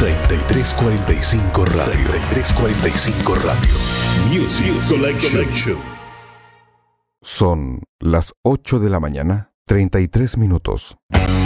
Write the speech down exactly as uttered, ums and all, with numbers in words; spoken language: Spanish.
treinta y tres cuarenta y cinco Radio. treinta y tres cuarenta y cinco Radio. Music Collection. Son las ocho de la mañana, treinta y tres minutos.